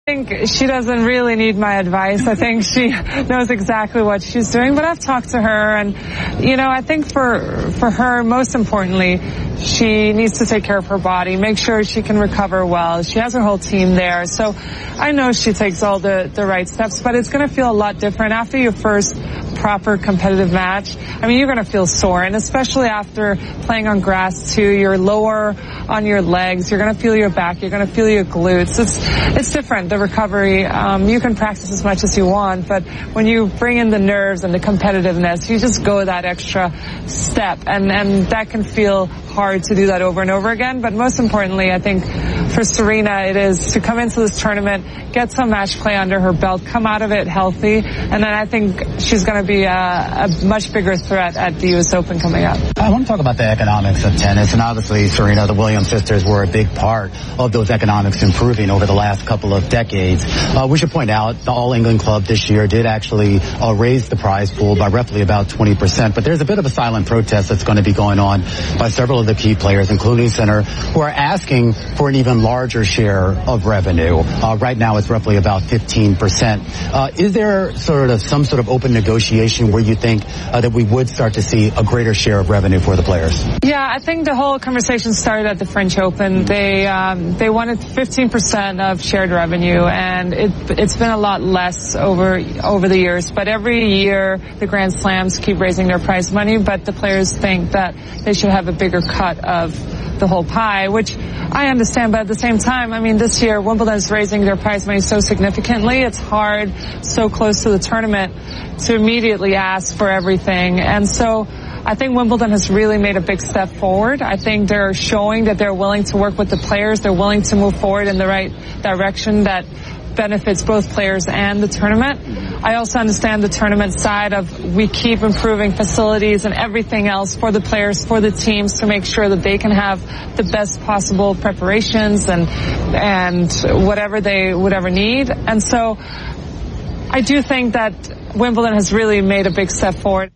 I think she doesn't really need my advice. I think she knows exactly what she's doing, but I've talked to her, and I think for her, most importantly, she needs to take care of her body, make sure she can recover well. She has her whole team there, so I know she takes all the right steps, but it's going to feel a lot different after your first proper competitive match. I mean, you're going to feel sore, and especially after playing on grass too, you're lower on your legs, you're going to feel your back, you're going to feel your glutes. It's different, the recovery. You can practice as much as you want, but when you bring in the nerves and the competitiveness, you just go that extra step, and that can feel hard to do that over and over again. But most importantly, I think for Serena, it is to come into this tournament, get some match play under her belt, come out of it healthy, and then I think she's going to be a much bigger threat at the U.S. Open coming up. I want to talk about the economics of tennis, and obviously, Serena, the Williams sisters were a big part of those economics improving over the last couple of decades. We should point out the All England Club this year did actually raise the prize pool by roughly about 20%, but there's a bit of a silent protest that's going to be going on by several of the key players, including Sinner, who are asking for an even larger share of revenue. Right now, it's roughly about 15%. Is there some sort of open negotiation where you think that we would start to see a greater share of revenue for the players? Yeah, I think the whole conversation started at the French Open. They wanted 15% of shared revenue, and it's been a lot less over the years. But every year, the Grand Slams keep raising their prize money, but the players think that they should have a bigger cut of the whole pie, which I understand, but at the same time, I mean, this year Wimbledon is raising their prize money so significantly, it's hard so close to the tournament to immediately ask for everything. And so I think Wimbledon has really made a big step forward. I think they're showing that they're willing to work with the players, they're willing to move forward in the right direction that benefits both players and the tournament. I also understand the tournament side of we keep improving facilities and everything else for the players, for the teams, to make sure that they can have the best possible preparations and whatever they would ever need. And so I do think that Wimbledon has really made a big step forward.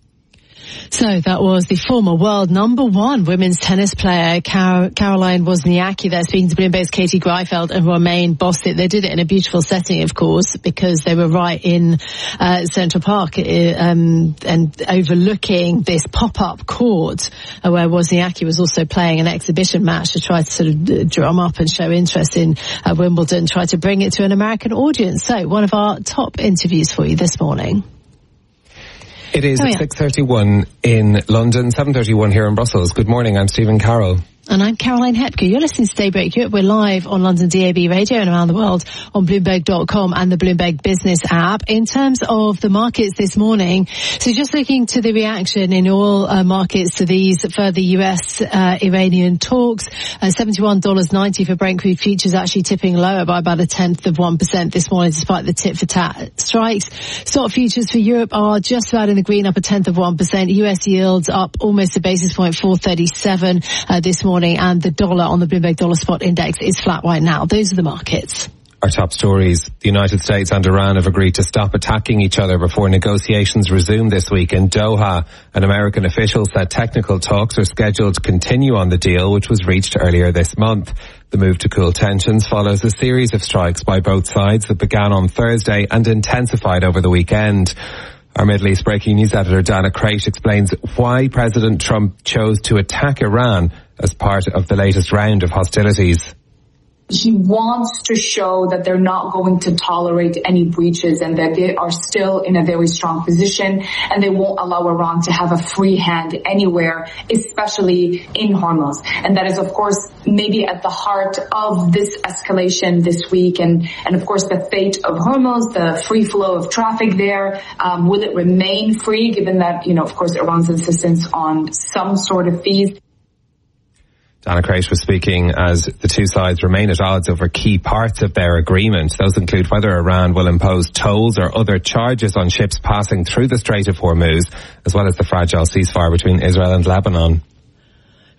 So that was the former world number one women's tennis player, Caroline Wozniacki, there speaking to Bloomberg's Katie Greifeld and Romain Bostic. They did it in a beautiful setting, of course, because they were right in Central Park and overlooking this pop-up court where Wozniacki was also playing an exhibition match to try to sort of drum up and show interest in Wimbledon, try to bring it to an American audience. So one of our top interviews for you this morning. It is 6:31 in London, 7:31 here in Brussels. Good morning, I'm Stephen Carroll. And I'm Caroline Hepker. You're listening to Daybreak Europe. We're live on London DAB radio and around the world on Bloomberg.com and the Bloomberg Business app. In terms of the markets this morning, so just looking to the reaction in all markets to these further US-Iranian talks, $71.90 for Brent crude futures, actually tipping lower by about 0.1% this morning despite the tit-for-tat strikes. Stock futures for Europe are just about in the green, up 0.1%. US yields up almost a basis point, 4.37 this morning. And the dollar on the Bloomberg Dollar Spot Index is flat right now. Those are the markets. Our top stories. The United States and Iran have agreed to stop attacking each other before negotiations resume this week in Doha. An American official said technical talks are scheduled to continue on the deal, which was reached earlier this month. The move to cool tensions follows a series of strikes by both sides that began on Thursday and intensified over the weekend. Our Middle East breaking news editor Dana Crate explains why President Trump chose to attack Iran as part of the latest round of hostilities. He wants to show that they're not going to tolerate any breaches and that they are still in a very strong position and they won't allow Iran to have a free hand anywhere, especially in Hormuz. And that is, of course, maybe at the heart of this escalation this week and of course, the fate of Hormuz, the free flow of traffic there. Will it remain free given that, of course, Iran's insistence on some sort of fees? Dana Crate was speaking as the two sides remain at odds over key parts of their agreement. Those include whether Iran will impose tolls or other charges on ships passing through the Strait of Hormuz, as well as the fragile ceasefire between Israel and Lebanon.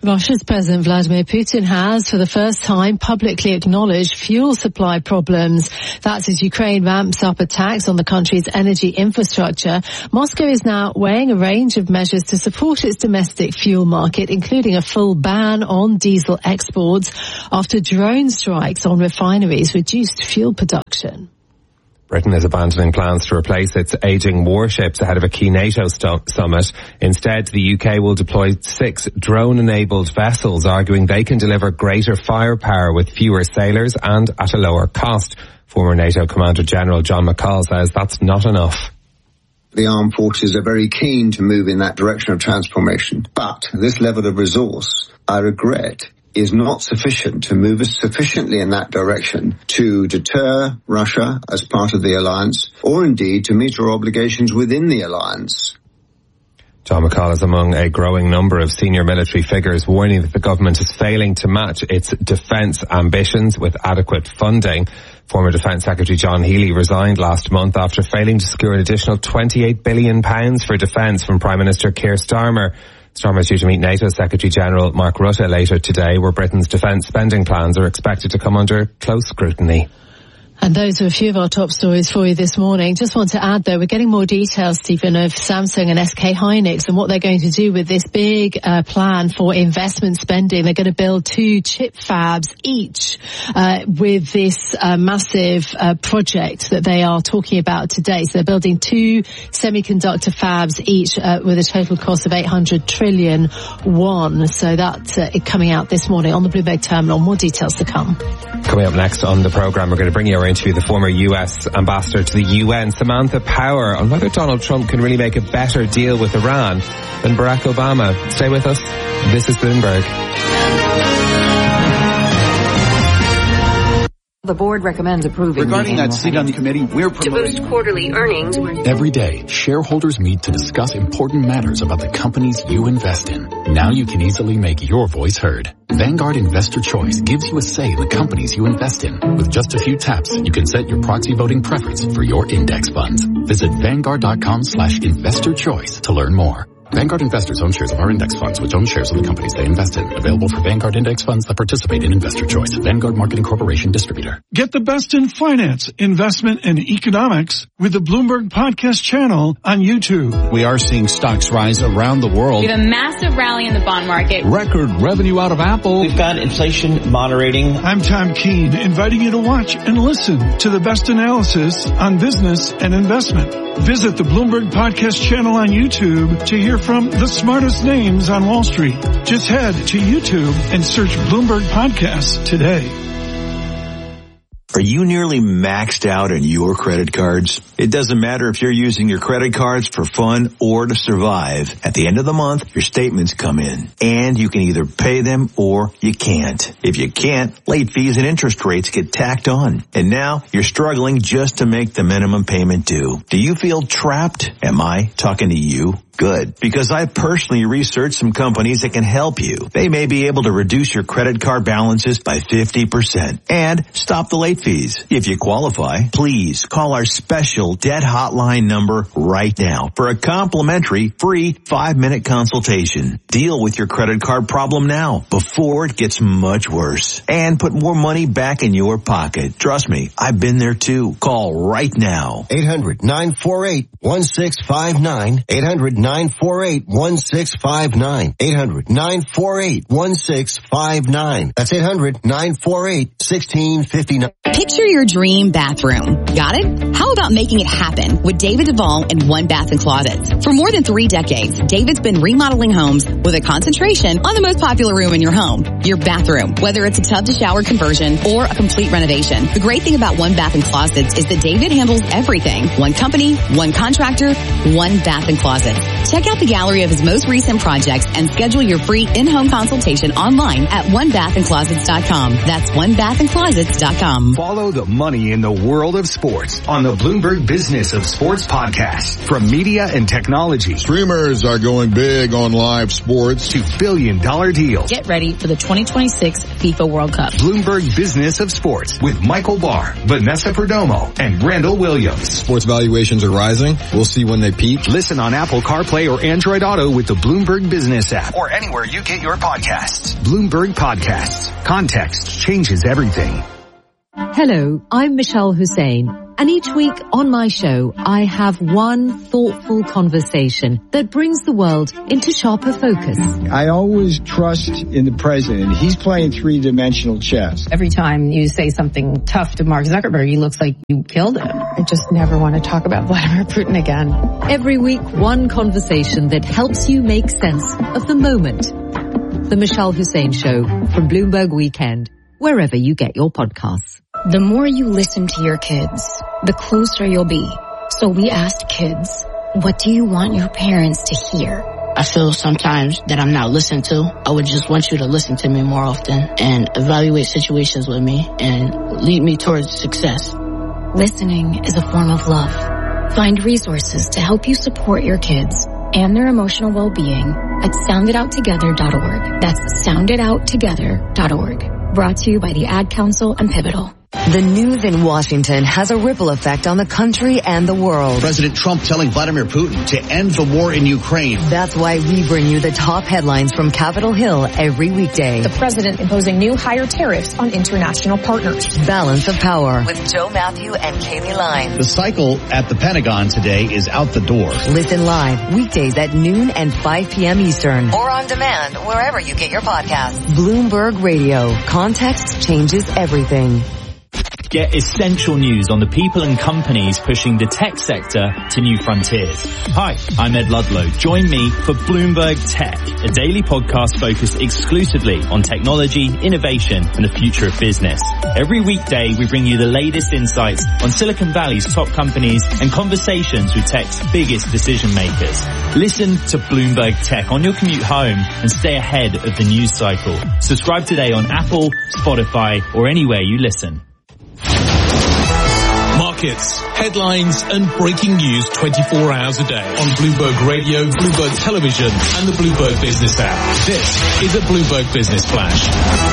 Russia's President Vladimir Putin has, for the first time, publicly acknowledged fuel supply problems. That's as Ukraine ramps up attacks on the country's energy infrastructure. Moscow is now weighing a range of measures to support its domestic fuel market, including a full ban on diesel exports after drone strikes on refineries reduced fuel production. Britain is abandoning plans to replace its ageing warships ahead of a key NATO summit. Instead, the UK will deploy 6 drone-enabled vessels, arguing they can deliver greater firepower with fewer sailors and at a lower cost. Former NATO Commander-General John McCall says that's not enough. The armed forces are very keen to move in that direction of transformation. But this level of resource, I regret, is not sufficient to move us sufficiently in that direction to deter Russia as part of the alliance, or indeed to meet our obligations within the alliance. John McCall is among a growing number of senior military figures warning that the government is failing to match its defence ambitions with adequate funding. Former Defence Secretary John Healey resigned last month after failing to secure an additional £28 billion for defence from Prime Minister Keir Starmer. Starmer is due to meet NATO Secretary-General Mark Rutte later today, where Britain's defence spending plans are expected to come under close scrutiny. And those are a few of our top stories for you this morning. Just want to add, though, we're getting more details, Stephen, of Samsung and SK Hynix and what they're going to do with this big plan for investment spending. They're going to build 2 chip fabs each with this massive project that they are talking about today. So they're building 2 semiconductor fabs each with a total cost of 800 trillion won. So that's coming out this morning on the Bloomberg Terminal. More details to come. Coming up next on the programme, we're going to bring you our interview with the former US ambassador to the UN, Samantha Power, on whether Donald Trump can really make a better deal with Iran than Barack Obama. Stay with us. This is Bloomberg. The board recommends approving. Regarding that seat on the committee, we're promoting to boost quarterly earnings. Every day, shareholders meet to discuss important matters about the companies you invest in. Now you can easily make your voice heard. Vanguard Investor Choice gives you a say in the companies you invest in. With just a few taps, you can set your proxy voting preference for your index funds. Visit Vanguard.com/investor choice to learn more. Vanguard investors own shares of our index funds, which own shares of the companies they invest in. Available for Vanguard index funds that participate in Investor Choice. Vanguard Marketing Corporation distributor. Get the best in finance, investment, and economics with the Bloomberg Podcast channel on YouTube. We are seeing stocks rise around the world. We have a massive rally in the bond market. Record revenue out of Apple. We've got inflation moderating. I'm Tom Keene, inviting you to watch and listen to the best analysis on business and investment. Visit the Bloomberg Podcast channel on YouTube to hear from the smartest names on Wall Street. Just head to YouTube and search Bloomberg Podcasts today. Are you nearly maxed out on your credit cards? It doesn't matter if you're using your credit cards for fun or to survive. At the end of the month, your statements come in, and you can either pay them or you can't. If you can't, late fees and interest rates get tacked on. And now you're struggling just to make the minimum payment due. Do you feel trapped? Am I talking to you? Good, because I personally researched some companies that can help you. They may be able to reduce your credit card balances by 50% and stop the late fees. If you qualify, please call our special debt hotline number right now for a complimentary free 5-minute consultation. Deal with your credit card problem now before it gets much worse and put more money back in your pocket. Trust me, I've been there too. Call right now. 800-948-1659. 800-948-1659. 800-948-1659. That's 800-948-1659. Picture your dream bathroom. Got it? How about making it happen with David Duvall and One Bath and Closets? For more than 3 decades, David's been remodeling homes with a concentration on the most popular room in your home, your bathroom, whether it's a tub to shower conversion or a complete renovation. The great thing about One Bath and Closets is that David handles everything. One company, one contractor, One Bath and Closets. Check out the gallery of his most recent projects and schedule your free in-home consultation online at onebathandclosets.com. That's onebathandclosets.com. Follow the money in the world of sports on the Bloomberg Business of Sports podcast from media and technology. Streamers are going big on live sports. scoreboards to billion-dollar deals. Get ready for the 2026 FIFA World Cup. Bloomberg Business of Sports with Michael Barr, Vanessa Perdomo, and Randall Williams. Sports valuations are rising. We'll see when they peak. Listen on Apple CarPlay or Android Auto with the Bloomberg Business app or anywhere you get your podcasts. Bloomberg Podcasts. Context changes everything. Hello, I'm Michelle Hussein, and each week on my show, I have one thoughtful conversation that brings the world into sharper focus. I always trust in the president. He's playing three-dimensional chess. Every time you say something tough to Mark Zuckerberg, he looks like you killed him. I just never want to talk about Vladimir Putin again. Every week, one conversation that helps you make sense of the moment. The Michelle Hussein Show from Bloomberg Weekend, wherever you get your podcasts. The more you listen to your kids, the closer you'll be. So we asked kids, what do you want your parents to hear? I feel sometimes that I'm not listened to. I would just want you to listen to me more often and evaluate situations with me and lead me towards success. Listening is a form of love. Find resources to help you support your kids and their emotional well-being at sounditouttogether.org. That's sounditouttogether.org. Brought to you by the Ad Council and Pivotal. The news in Washington has a ripple effect on the country and the world. President Trump telling Vladimir Putin to end the war in Ukraine. That's why we bring you the top headlines from Capitol Hill every weekday. The president imposing new higher tariffs on international partners. Balance of Power with Joe Matthew and Kaylee Lyons. The cycle at the Pentagon today is out the door. Listen live weekdays at noon and 5 p.m. Eastern. Or on demand wherever you get your podcasts. Bloomberg Radio. Context changes everything. Get essential news on the people and companies pushing the tech sector to new frontiers. Hi, I'm Ed Ludlow. Join me for Bloomberg Tech, a daily podcast focused exclusively on technology, innovation, and the future of business. Every weekday, we bring you the latest insights on Silicon Valley's top companies and conversations with tech's biggest decision makers. Listen to Bloomberg Tech on your commute home and stay ahead of the news cycle. Subscribe today on Apple, Spotify, or anywhere you listen. Markets, headlines and breaking news 24 hours a day on Bloomberg Radio, Bloomberg Television and the Bloomberg Business app. This is a Bloomberg Business Flash.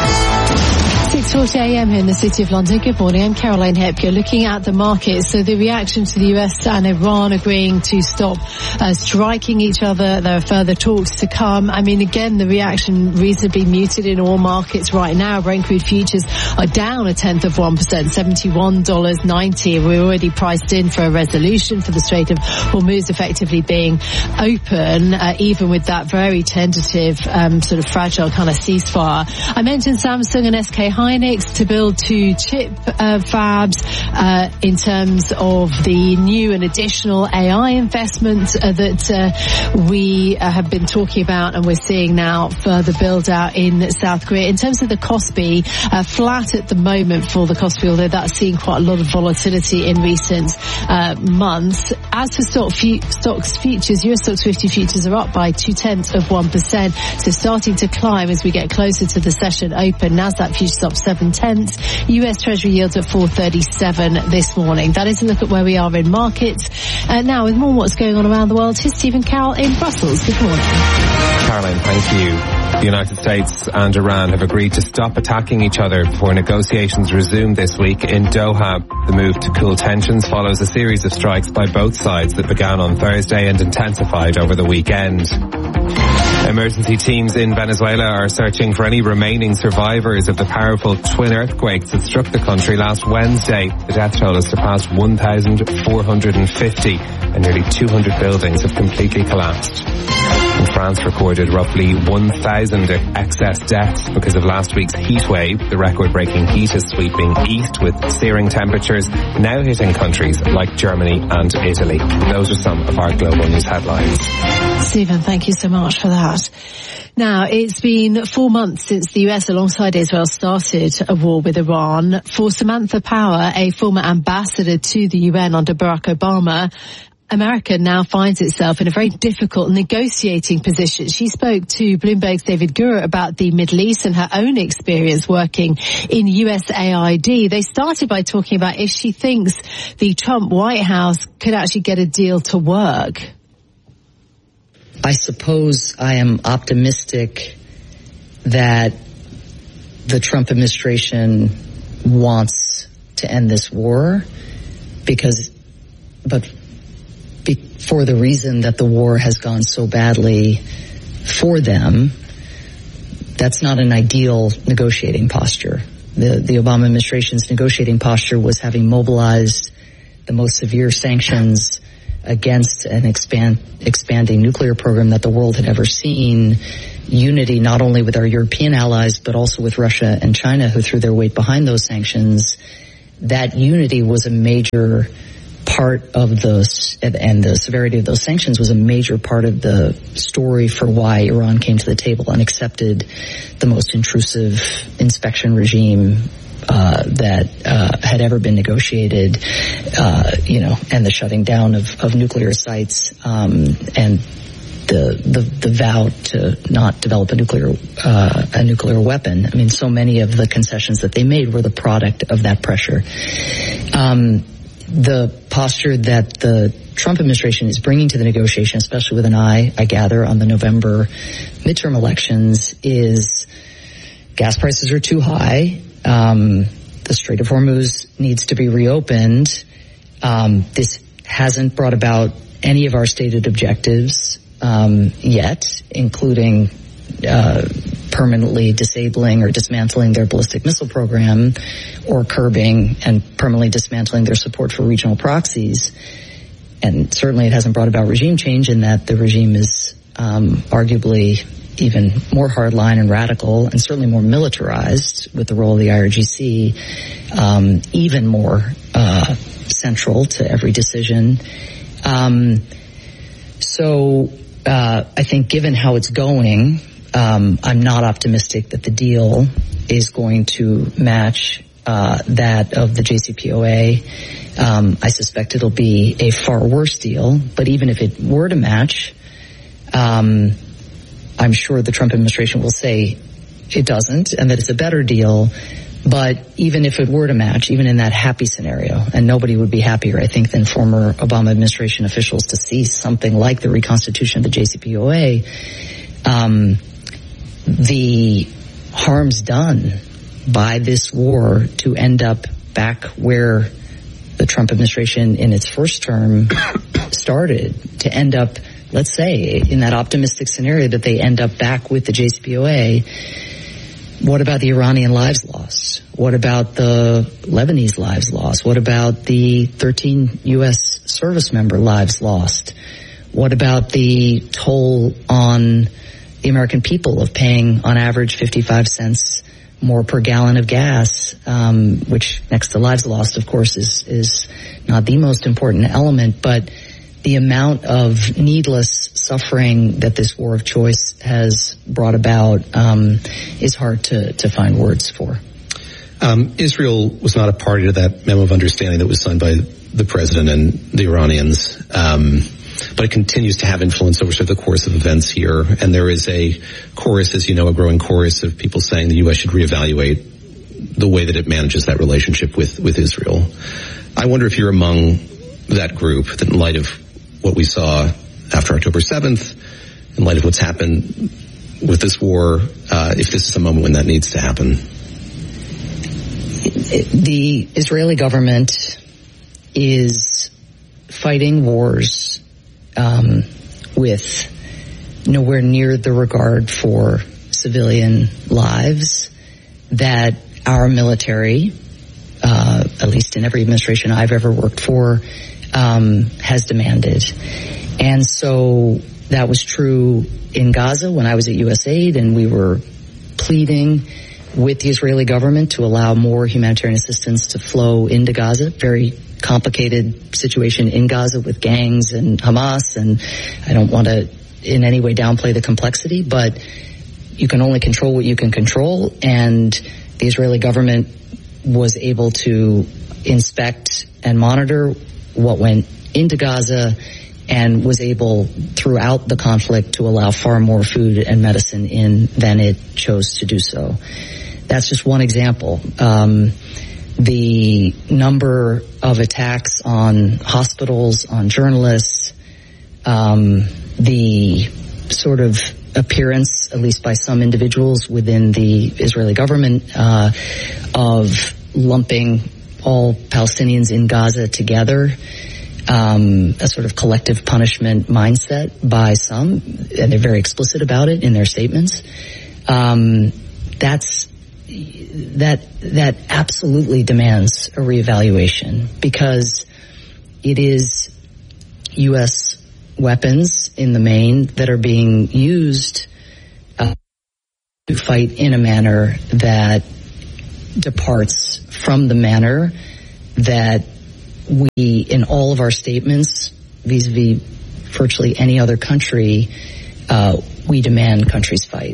6:40 a.m. here in the City of London. Good morning. I'm Caroline Hepker. Looking at the markets, so the reaction to the US and Iran agreeing to stop striking each other. There are further talks to come. I mean, again, the reaction reasonably muted in all markets right now. Brent crude futures are down 0.1%, $71.90. We're already priced in for a resolution for the Strait of Hormuz effectively being open, even with that very tentative, sort of fragile kind of ceasefire. I mentioned Samsung and SK Hynix to build two chip fabs in terms of the new and additional AI investment that we have been talking about, and we're seeing now further build out in South Korea. In terms of the Kospi, flat at the moment for the Kospi, although that's seen quite a lot of volatility in recent months. As for stocks futures, US stocks 50 futures are up by 0.2%, so starting to climb as we get closer to the session open. Nasdaq futures up 0.7. US Treasury yields at 4.37 this morning. That is a look at where we are in markets. Now, with more what's going on around the world, here's Stephen Carroll in Brussels. Good morning. Caroline, thank you. The United States and Iran have agreed to stop attacking each other before negotiations resume this week in Doha. The move to cool tensions follows a series of strikes by both sides that began on Thursday and intensified over the weekend. Emergency teams in Venezuela are searching for any remaining survivors of the powerful twin earthquakes that struck the country last Wednesday. The death toll has surpassed 1,450 and nearly 200 buildings have completely collapsed. And France recorded roughly 1,000 excess deaths because of last week's heat wave. The record-breaking heat is sweeping east with searing temperatures now hitting countries like Germany and Italy. Those are some of our global news headlines. Stephen, thank you so much for that. Now, it's been 4 months since the US, alongside Israel, started a war with Iran. For Samantha Power, a former ambassador to the UN under Barack Obama, America now finds itself in a very difficult negotiating position. She spoke to Bloomberg's David Gura about the Middle East and her own experience working in USAID. They started by talking about if she thinks the Trump White House could actually get a deal to work. I suppose I am optimistic that the Trump administration wants to end this war for the reason that the war has gone so badly for them. That's not an ideal negotiating posture. The Obama administration's negotiating posture was having mobilized the most severe sanctions against an expanding nuclear program that the world had ever seen, unity not only with our European allies, but also with Russia and China, who threw their weight behind those sanctions. That unity was a major part of and the severity of those sanctions was a major part of the story for why Iran came to the table and accepted the most intrusive inspection regime that had ever been negotiated, and the shutting down of nuclear sites, and the vow to not develop a nuclear weapon. I mean, so many of the concessions that they made were the product of that pressure. The posture that the Trump administration is bringing to the negotiation, especially with an eye, I gather, on the November midterm elections, is gas prices are too high. The Strait of Hormuz needs to be reopened. This hasn't brought about any of our stated objectives yet, including permanently disabling or dismantling their ballistic missile program, or curbing and permanently dismantling their support for regional proxies. And certainly it hasn't brought about regime change, in that the regime is arguably even more hardline and radical, and certainly more militarized, with the role of the IRGC even more central to every decision. So I think, given how it's going, I'm not optimistic that the deal is going to match that of the JCPOA. I suspect it'll be a far worse deal, but even if it were to match, I'm sure the Trump administration will say it doesn't and that it's a better deal. But even if it were to match, even in that happy scenario, and nobody would be happier, I think, than former Obama administration officials to see something like the reconstitution of the JCPOA, the harms done by this war to end up back where the Trump administration in its first term started, to end up, let's say, in that optimistic scenario that they end up back with the JCPOA. What about the Iranian lives lost? What about the Lebanese lives lost? What about the 13 U.S. service member lives lost? What about the toll on the American people of paying, on average, 55 cents more per gallon of gas, which, next to lives lost, of course, is not the most important element, but the amount of needless suffering that this war of choice has brought about is hard to find words for. Israel was not a party to that memo of understanding that was signed by the president and the Iranians, but it continues to have influence over the course of events here. And there is a chorus, as you know, a growing chorus of people saying the U.S. should reevaluate the way that it manages that relationship with Israel. I wonder if you're among that group, that in light of what we saw after October 7th, in light of what's happened with this war, if this is a moment when that needs to happen. The Israeli government is fighting wars with nowhere near the regard for civilian lives that our military, at least in every administration I've ever worked for, has demanded. And so that was true in Gaza when I was at USAID, and we were pleading with the Israeli government to allow more humanitarian assistance to flow into Gaza. Very complicated situation in Gaza with gangs and Hamas, and I don't want to in any way downplay the complexity, but you can only control what you can control, and the Israeli government was able to inspect and monitor what went into Gaza, and was able throughout the conflict to allow far more food and medicine in than it chose to do so. That's just one example. The number of attacks on hospitals, on journalists, the sort of appearance, at least by some individuals within the Israeli government, of lumping all Palestinians in Gaza together, a sort of collective punishment mindset by some, and they're very explicit about it in their statements. That absolutely demands a reevaluation, because it is U.S. weapons in the main that are being used to fight in a manner that departs from the manner that we, in all of our statements vis-a-vis virtually any other country, we demand countries fight.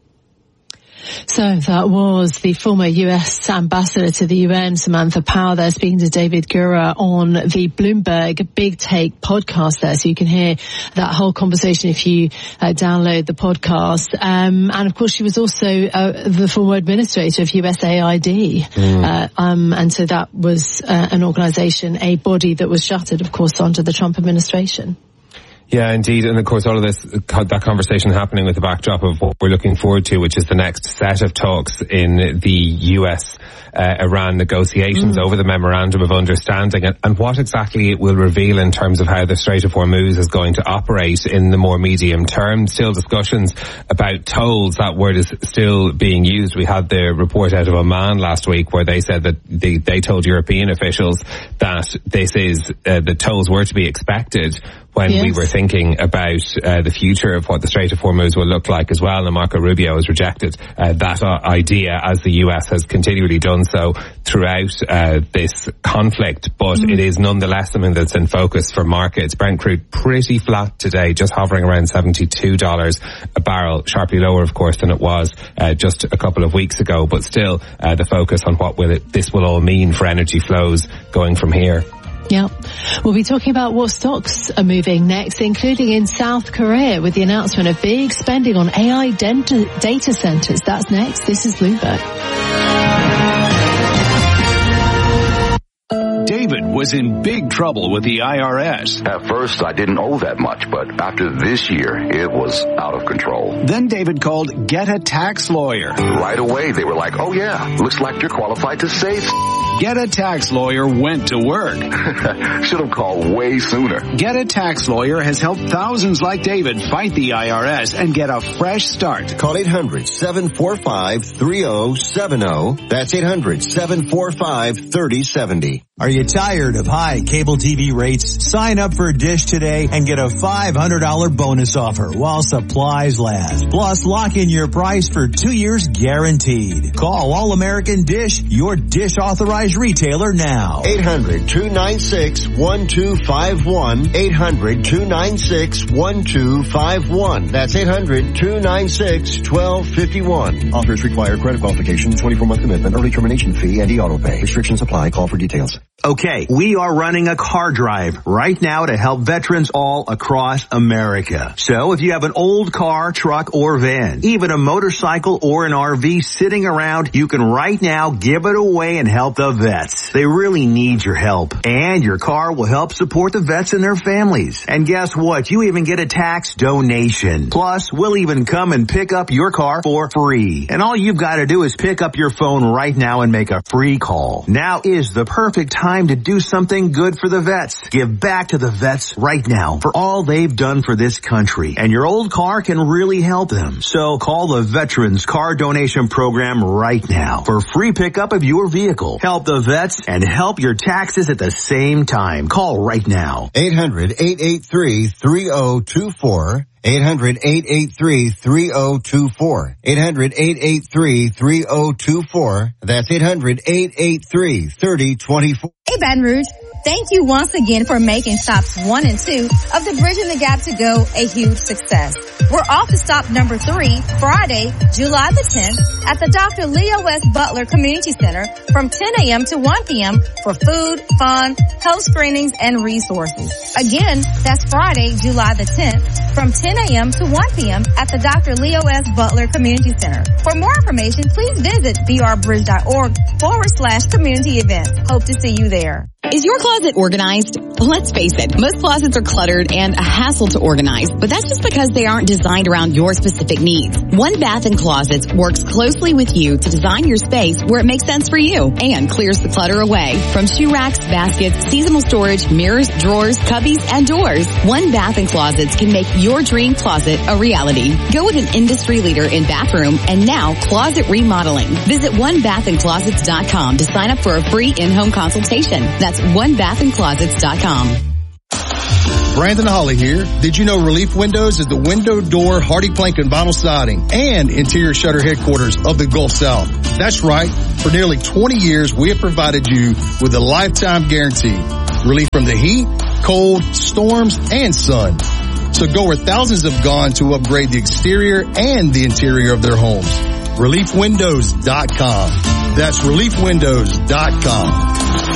So that was the former U.S. ambassador to the UN, Samantha Power, there speaking to David Gura on the Bloomberg Big Take podcast there. So you can hear that whole conversation if you download the podcast. And of course, she was also the former administrator of USAID. And so that was an organization, a body that was shuttered, of course, under the Trump administration. Yeah, indeed. And of course, all of this, that conversation happening with the backdrop of what we're looking forward to, which is the next set of talks in the US Iran negotiations over the Memorandum of Understanding, and what exactly it will reveal in terms of how the Strait of Hormuz is going to operate in the more medium term. Still discussions about tolls. That word is still being used. We had the report out of Oman last week where they said that they told European officials that this is the tolls were to be expected when we were thinking about the future of what the Strait of Hormuz will look like as well. And Marco Rubio has rejected that idea, as the US has continually done so throughout this conflict. But it is nonetheless something that's in focus for markets. Brent crude pretty flat today, just hovering around $72 a barrel, sharply lower, of course, than it was just a couple of weeks ago. But still, the focus on what this will all mean for energy flows going from here. Yeah. We'll be talking about what stocks are moving next, including in South Korea with the announcement of big spending on AI data centers. That's next. This is Bloomberg. David was in big trouble with the IRS. At first, I didn't owe that much, but after this year, it was out of control. Then David called Get a Tax Lawyer. Right away, they were like, oh yeah, looks like you're qualified to save. Get a Tax Lawyer went to work. Should have called way sooner. Get a Tax Lawyer has helped thousands like David fight the IRS and get a fresh start. Call 800-745-3070. That's 800-745-3070. Are you tired of high cable TV rates? Sign up for Dish today and get a $500 bonus offer while supplies last. Plus, lock in your price for 2 years guaranteed. Call All American Dish, your Dish authorized retailer now. 800-296-1251. 800-296-1251. That's 800-296-1251. Offers require credit qualification, 24-month commitment, early termination fee, and e-auto pay. Restrictions apply. Call for details. Okay, we are running a car drive right now to help veterans all across America. So if you have an old car, truck, or van, even a motorcycle or an RV sitting around, you can right now give it away and help the vets. They really need your help. And your car will help support the vets and their families. And guess what? You even get a tax donation. Plus, we'll even come and pick up your car for free. And all you've got to do is pick up your phone right now and make a free call. Now is the perfect time to do something good for the vets. Give back to the vets right now for all they've done for this country. And your old car can really help them. So call the Veterans Car Donation Program right now for free pickup of your vehicle. Help the vets and help your taxes at the same time. Call right now. 800-883-3024. 800-883-3024. 800-883-3024. That's 800-883-3024. Hey, Baton Rouge. Thank you once again for making stops 1 and 2 of the Bridging the Gap to Go a huge success. We're off to stop number 3, Friday, July the 10th at the Dr. Leo S. Butler Community Center from 10 a.m. to 1 p.m. for food, fun, health screenings, and resources. Again, that's Friday, July the 10th from 10 a.m. to 1 p.m. at the Dr. Leo S. Butler Community Center. For more information, please visit brbridge.org/community events. Hope to see you there. Is your closet organized? Let's face it, most closets are cluttered and a hassle to organize, but that's just because they aren't designed around your specific needs. One Bath & Closets works closely with you to design your space where it makes sense for you and clears the clutter away. From shoe racks, baskets, seasonal storage, mirrors, drawers, cubbies, and doors, One Bath & Closets can make your dream closet a reality. Go with an industry leader in bathroom and now closet remodeling. Visit onebathandclosets.com to sign up for a free in-home consultation. That's onebathandclosets.com. Brandon Holly here. Did you know Relief Windows is the window, door, hardy plank, and vinyl siding and interior shutter headquarters of the Gulf South? That's right. For nearly 20 years, we have provided you with a lifetime guarantee. Relief from the heat, cold, storms, and sun. So go where thousands have gone to upgrade the exterior and the interior of their homes. ReliefWindows.com. That's ReliefWindows.com.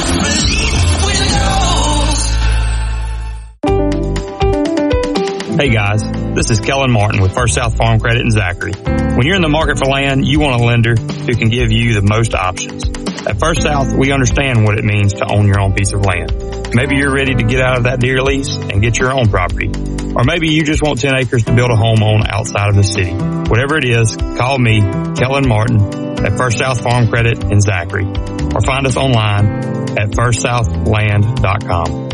Hey guys, this is Kellen Martin with First South Farm Credit in Zachary. When you're in the market for land, you want a lender who can give you the most options. At First South, we understand what it means to own your own piece of land. Maybe you're ready to get out of that deer lease and get your own property. Or maybe you just want 10 acres to build a home on outside of the city. Whatever it is, call me, Kellen Martin, at First South Farm Credit in Zachary. Or find us online at firstsouthland.com.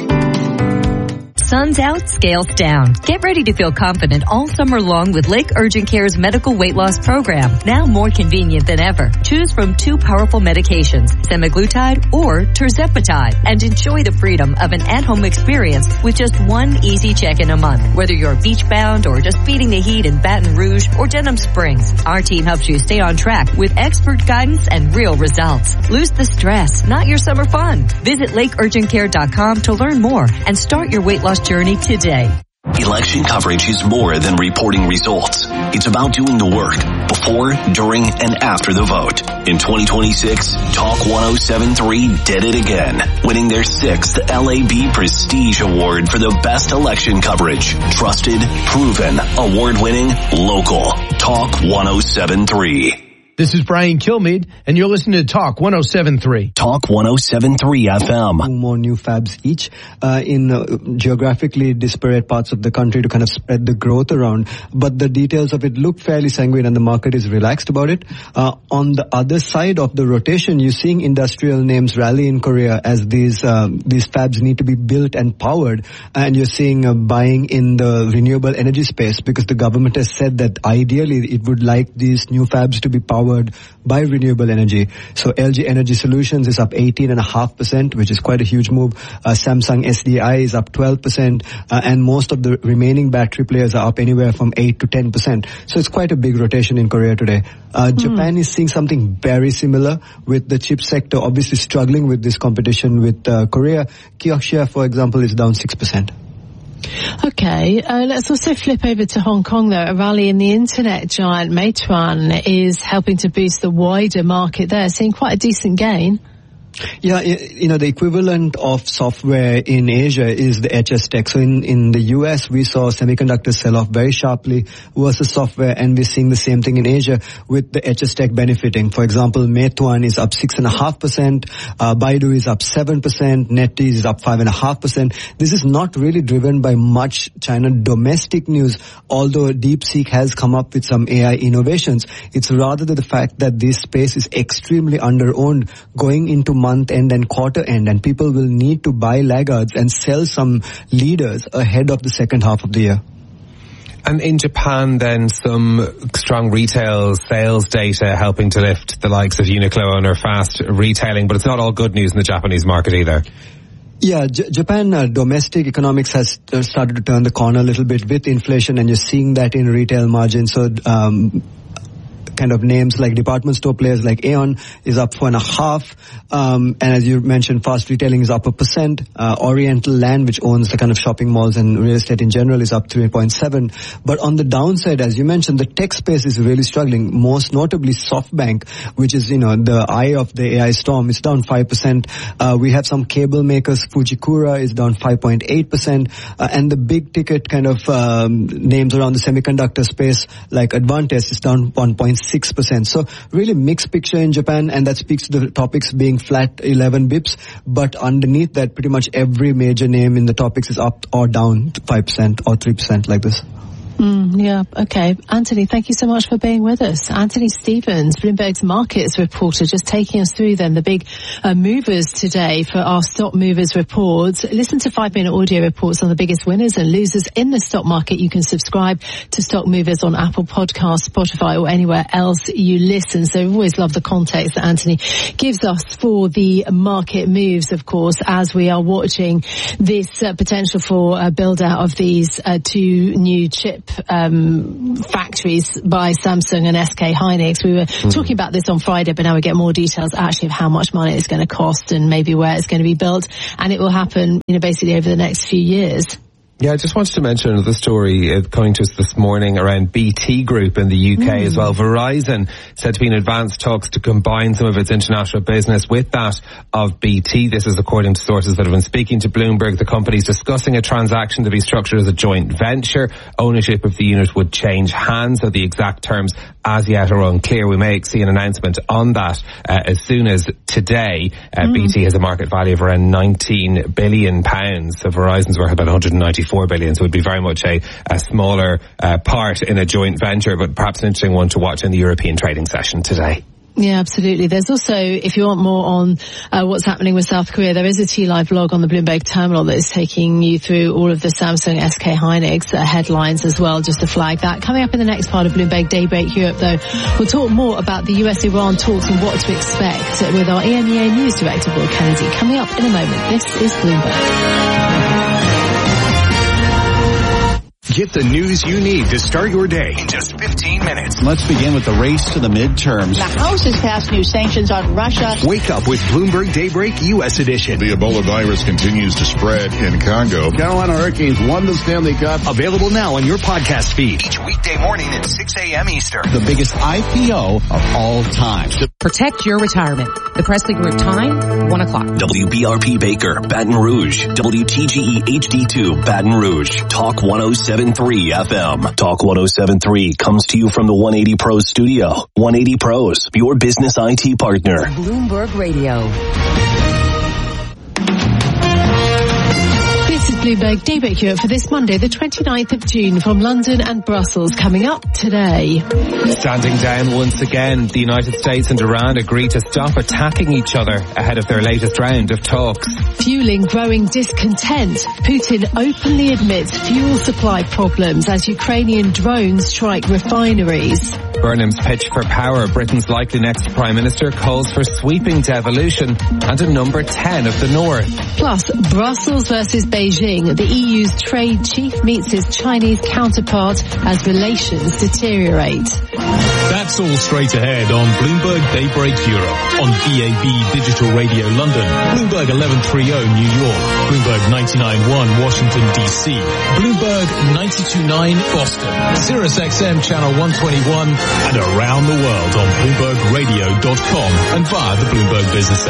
Sun's out, scales down. Get ready to feel confident all summer long with Lake Urgent Care's medical weight loss program, now more convenient than ever. Choose from 2 powerful medications, semaglutide or tirzepatide, and enjoy the freedom of an at-home experience with just one easy check-in a month. Whether you're beach-bound or just beating the heat in Baton Rouge or Denham Springs, our team helps you stay on track with expert guidance and real results. Lose the stress, not your summer fun. Visit lakeurgentcare.com to learn more and start your weight loss journey today. Election coverage is more than reporting results. It's about doing the work before, during, and after the vote. In 2026, Talk 107.3 did it again, winning their 6th LAB Prestige Award for the best election coverage. Trusted, proven, award-winning, local. Talk 107.3. This is Brian Kilmeade, and you're listening to Talk 107.3. Talk 107.3 FM. More new fabs each in geographically disparate parts of the country to kind of spread the growth around. But the details of it look fairly sanguine, and the market is relaxed about it. On the other side of the rotation, you're seeing industrial names rally in Korea as these fabs need to be built and powered. And you're seeing buying in the renewable energy space because the government has said that ideally it would like these new fabs to be powered by renewable energy. So LG Energy Solutions is up 18.5%, which is quite a huge move. Samsung SDI is up 12%, and most of the remaining battery players are up anywhere from 8 to 10%. So it's quite a big rotation in Korea today. Japan is seeing something very similar with the chip sector obviously struggling with this competition with Korea. Kioxia, for example, is down 6%. Okay, let's also flip over to Hong Kong though. A rally in the internet giant Meituan is helping to boost the wider market there, seeing quite a decent gain. Yeah, the equivalent of software in Asia is the HS Tech. So in the US, we saw semiconductors sell off very sharply versus software, and we're seeing the same thing in Asia with the HS Tech benefiting. For example, Meituan is up 6.5%, Baidu is up 7%, NetEase is up 5.5%. This is not really driven by much China domestic news, although DeepSeek has come up with some AI innovations. It's rather the fact that this space is extremely under-owned going into month end and quarter end, and people will need to buy laggards and sell some leaders ahead of the second half of the year. And in Japan, then, some strong retail sales data helping to lift the likes of Uniqlo and their fast retailing, but it's not all good news in the Japanese market either. Yeah, Japan domestic economics has started to turn the corner a little bit with inflation, and you're seeing that in retail margins. So kind of names like department store players like Aeon is up 4.5%. And as you mentioned, fast retailing is up 1%. Oriental Land, which owns the kind of shopping malls and real estate in general, is up 3.7%. But on the downside, as you mentioned, the tech space is really struggling. Most notably SoftBank, which is, the eye of the AI storm, is down 5%. We have some cable makers. Fujikura is down 5.8%. And the big ticket kind of names around the semiconductor space like Advantest is down 1.6%. 6%. So really mixed picture in Japan, and that speaks to the topics being flat 11 bips. But underneath that, pretty much every major name in the topics is up or down 5% or 3% like this. Yeah, okay. Anthony, thank you so much for being with us. Anthony Stevens, Bloomberg's markets reporter, just taking us through then the big movers today for our stock movers reports. Listen to 5-minute audio reports on the biggest winners and losers in the stock market. You can subscribe to Stock Movers on Apple Podcasts, Spotify, or anywhere else you listen. So we always love the context that Anthony gives us for the market moves, of course, as we are watching this potential for build out of these two new chip factories by Samsung and SK Hynix. We were talking about this on Friday, but now we get more details actually of how much money it's going to cost and maybe where it's going to be built. And it will happen, basically over the next few years. Yeah, I just wanted to mention another story coming to us this morning around BT Group in the UK as well. Verizon said to be in advanced talks to combine some of its international business with that of BT. This is according to sources that have been speaking to Bloomberg. The company's discussing a transaction to be structured as a joint venture. Ownership of the unit would change hands, so the exact terms as yet are unclear. We may see an announcement on that as soon as today. BT has a market value of around £19 billion. So Verizon's worth about 194 billion, so it would be very much a smaller part in a joint venture, but perhaps an interesting one to watch in the European trading session today. Yeah, absolutely. There's also, if you want more on what's happening with South Korea, there is a T-Live blog on the Bloomberg terminal that is taking you through all of the Samsung SK Hynix headlines as well, just to flag that. Coming up in the next part of Bloomberg Daybreak Europe, though, we'll talk more about the US-Iran talks and what to expect with our EMEA News Director, Will Kennedy. Coming up in a moment. This is Bloomberg. Get the news you need to start your day in just 15 minutes. Let's begin with the race to the midterms. The House has passed new sanctions on Russia. Wake up with Bloomberg Daybreak U.S. edition. The Ebola virus continues to spread in Congo. Carolina Hurricanes won the Stanley Cup. Available now on your podcast feed. Each weekday morning at 6 a.m. Eastern. The biggest IPO of all time. Protect your retirement. The Presley Group time, 1 o'clock. WBRP Baker, Baton Rouge. WTGE HD2, Baton Rouge. Talk 107.3 FM. Talk 107.3 comes to you from the 180 Pros studio. 180 Pros, your business IT partner. Bloomberg Radio. This is Bloomberg Daybreak Europe for this Monday, the 29th of June, from London and Brussels. Coming up today. Standing down once again, the United States and Iran agree to stop attacking each other ahead of their latest round of talks. Fueling growing discontent, Putin openly admits fuel supply problems as Ukrainian drones strike refineries. Burnham's pitch for power, Britain's likely next Prime Minister, calls for sweeping devolution and a number 10 of the North. Plus, Brussels versus Beijing. The EU's trade chief meets his Chinese counterpart as relations deteriorate. That's all straight ahead on Bloomberg Daybreak Europe, on DAB Digital Radio London, Bloomberg 1130 New York, Bloomberg 99.1 Washington DC, Bloomberg 92.9 Boston, SiriusXM Channel 121, and around the world on BloombergRadio.com and via the Bloomberg Business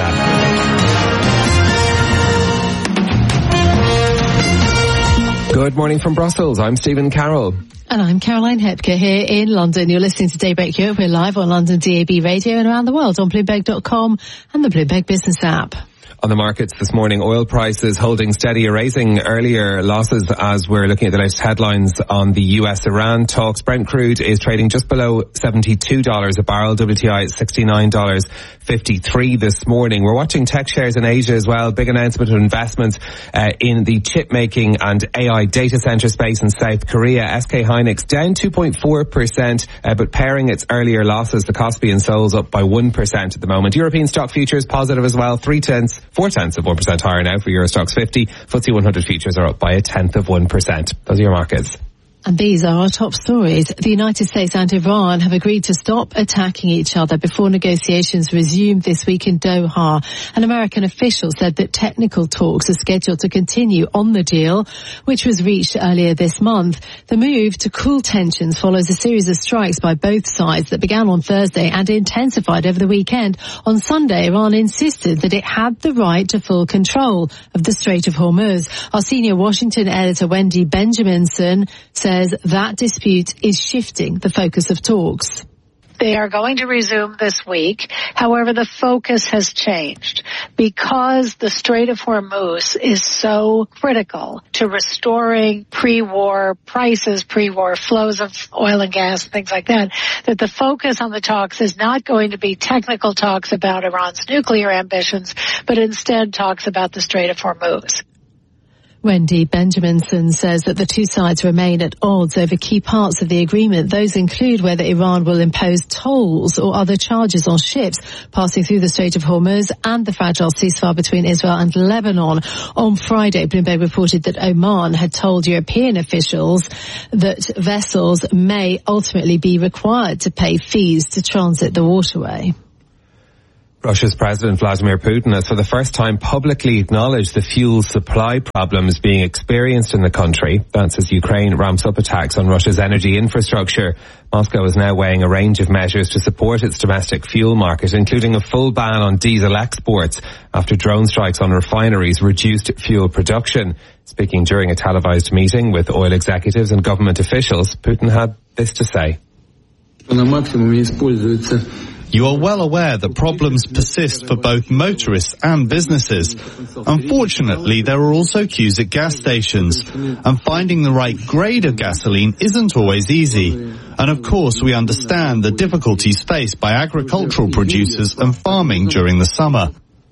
app. Good morning from Brussels. I'm Stephen Carroll. And I'm Caroline Hepker here in London. You're listening to Daybreak Europe. We're live on London DAB Radio and around the world on Bloomberg.com and the Bloomberg Business app. On the markets this morning, oil prices holding steady, erasing earlier losses as we're looking at the latest headlines on the US-Iran talks. Brent crude is trading just below $72 a barrel. WTI at $69.53 this morning. We're watching tech shares in Asia as well. Big announcement of investments in the chip making and AI data center space in South Korea. SK Hynix down 2.4%, but pairing its earlier losses, the Kospi and Seoul's up by 1% at the moment. European stock futures positive as well, 0.4% higher now for Euro Stoxx 50. FTSE 100 futures are up by 0.1%. Those are your markets. And these are our top stories. The United States and Iran have agreed to stop attacking each other before negotiations resume this week in Doha. An American official said that technical talks are scheduled to continue on the deal, which was reached earlier this month. The move to cool tensions follows a series of strikes by both sides that began on Thursday and intensified over the weekend. On Sunday, Iran insisted that it had the right to full control of the Strait of Hormuz. Our senior Washington editor, Wendy Benjaminson, says that dispute is shifting the focus of talks. They are going to resume this week. However, the focus has changed because the Strait of Hormuz is so critical to restoring pre-war prices, pre-war flows of oil and gas, things like that, that the focus on the talks is not going to be technical talks about Iran's nuclear ambitions, but instead talks about the Strait of Hormuz. Wendy Benjaminson says that the two sides remain at odds over key parts of the agreement. Those include whether Iran will impose tolls or other charges on ships passing through the Strait of Hormuz and the fragile ceasefire between Israel and Lebanon. On Friday, Bloomberg reported that Oman had told European officials that vessels may ultimately be required to pay fees to transit the waterway. Russia's President Vladimir Putin has for the first time publicly acknowledged the fuel supply problems being experienced in the country. That's as Ukraine ramps up attacks on Russia's energy infrastructure. Moscow is now weighing a range of measures to support its domestic fuel market, including a full ban on diesel exports after drone strikes on refineries reduced fuel production. Speaking during a televised meeting with oil executives and government officials, Putin had this to say. You are well aware that problems persist for both motorists and businesses. Unfortunately, there are also queues at gas stations, and finding the right grade of gasoline isn't always easy. And of course, we understand the difficulties faced by agricultural producers and farming during the summer.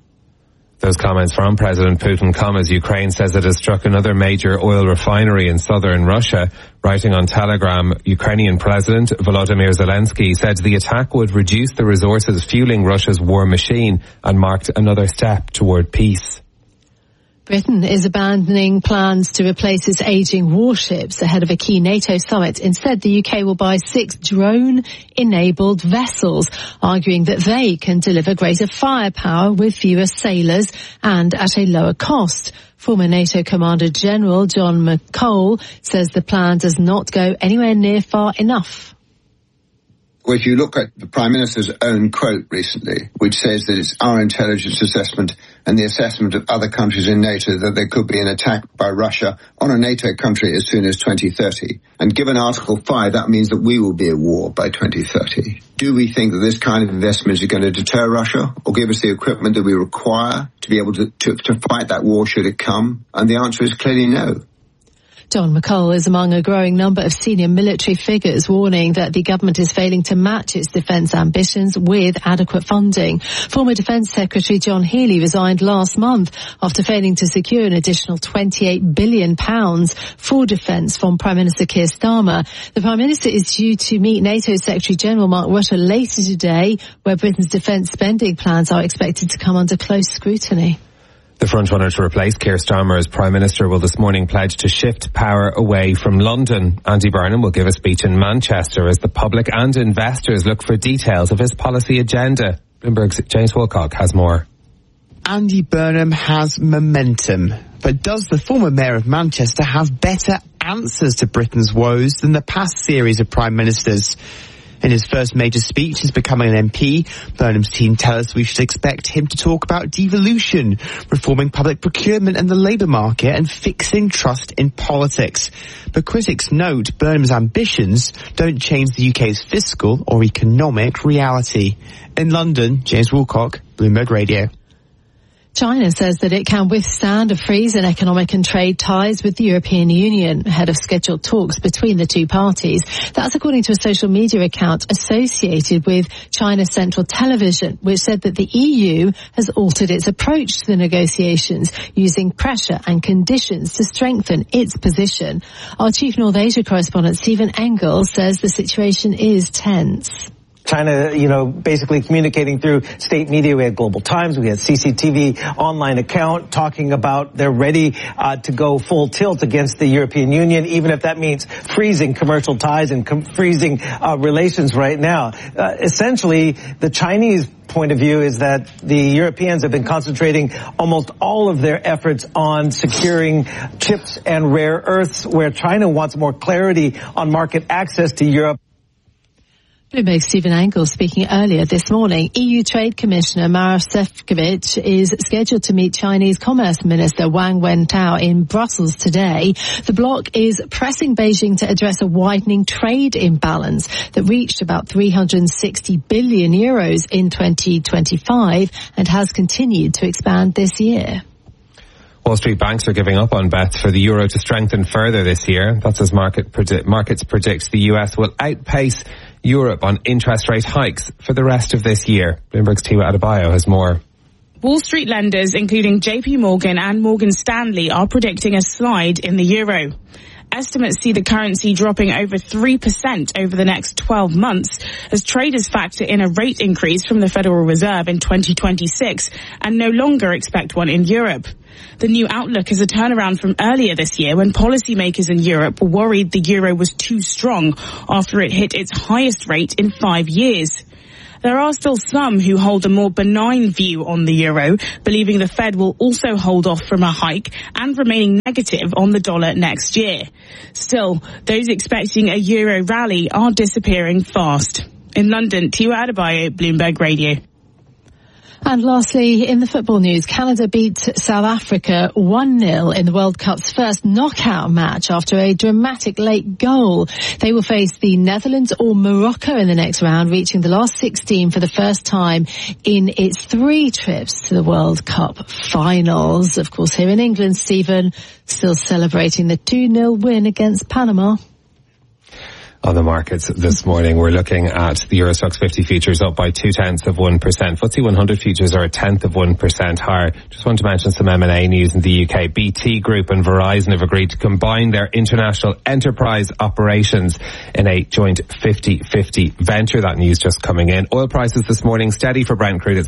Those comments from President Putin come as Ukraine says it has struck another major oil refinery in southern Russia. Writing on Telegram, Ukrainian President Volodymyr Zelensky said the attack would reduce the resources fueling Russia's war machine and marked another step toward peace. Britain is abandoning plans to replace its aging warships ahead of a key NATO summit. Instead, the UK will buy 6 drone-enabled vessels, arguing that they can deliver greater firepower with fewer sailors and at a lower cost. Former NATO Commander General John McCall says the plan does not go anywhere near far enough. Well, if you look at the Prime Minister's own quote recently, which says that it's our intelligence assessment and the assessment of other countries in NATO that there could be an attack by Russia on a NATO country as soon as 2030. And given Article 5, that means that we will be at war by 2030. Do we think that this kind of investment is going to deter Russia or give us the equipment that we require to be able to fight that war should it come? And the answer is clearly no. John McCall is among a growing number of senior military figures warning that the government is failing to match its defence ambitions with adequate funding. Former Defence Secretary John Healey resigned last month after failing to secure an additional £28 billion for defence from Prime Minister Keir Starmer. The Prime Minister is due to meet NATO Secretary General Mark Rutte later today, where Britain's defence spending plans are expected to come under close scrutiny. The frontrunner to replace Keir Starmer as Prime Minister will this morning pledge to shift power away from London. Andy Burnham will give a speech in Manchester as the public and investors look for details of his policy agenda. Bloomberg's James Wilcock has more. Andy Burnham has momentum, but does the former Mayor of Manchester have better answers to Britain's woes than the past series of Prime Ministers? In his first major speech as becoming an MP, Burnham's team tell us we should expect him to talk about devolution, reforming public procurement and the labour market, and fixing trust in politics. But critics note Burnham's ambitions don't change the UK's fiscal or economic reality. In London, James Woolcock, Bloomberg Radio. China says that it can withstand a freeze in economic and trade ties with the European Union ahead of scheduled talks between the two parties. That's according to a social media account associated with China Central Television, which said that the EU has altered its approach to the negotiations, using pressure and conditions to strengthen its position. Our Chief North Asia correspondent Stephen Engel says the situation is tense. China, basically communicating through state media. We had Global Times, we had CCTV online account talking about they're ready to go full tilt against the European Union, even if that means freezing commercial ties and freezing relations right now. Essentially, the Chinese point of view is that the Europeans have been concentrating almost all of their efforts on securing chips and rare earths, where China wants more clarity on market access to Europe. Bloomberg's Stephen Angle speaking earlier this morning. EU Trade Commissioner Maroš Šefčovič is scheduled to meet Chinese Commerce Minister Wang Wentao in Brussels today. The bloc is pressing Beijing to address a widening trade imbalance that reached about 360 billion euros in 2025 and has continued to expand this year. Wall Street banks are giving up on bets for the euro to strengthen further this year. That's as markets predict the US will outpace Europe on interest rate hikes for the rest of this year. Bloomberg's Tiwa Adebayo has more. Wall Street lenders, including JP Morgan and Morgan Stanley, are predicting a slide in the euro. Estimates see the currency dropping over 3% over the next 12 months as traders factor in a rate increase from the Federal Reserve in 2026 and no longer expect one in Europe. The new outlook is a turnaround from earlier this year when policymakers in Europe were worried the euro was too strong after it hit its highest rate in 5 years. There are still some who hold a more benign view on the euro, believing the Fed will also hold off from a hike and remaining negative on the dollar next year. Still, those expecting a euro rally are disappearing fast. In London, Tiwa Adebayo, Bloomberg Radio. And lastly, in the football news, Canada beat South Africa 1-0 in the World Cup's first knockout match after a dramatic late goal. They will face the Netherlands or Morocco in the next round, reaching the last 16 for the first time in its 3 trips to the World Cup finals. Of course, here in England, Stephen, still celebrating the 2-0 win against Panama. On the markets this morning, we're looking at the Euro Stoxx 50 futures up by 0.2%. FTSE 100 futures are 0.1% higher. Just want to mention some M&A news in the UK. BT Group and Verizon have agreed to combine their international enterprise operations in a joint 50-50 venture. That news just coming in. Oil prices this morning steady for Brent crude at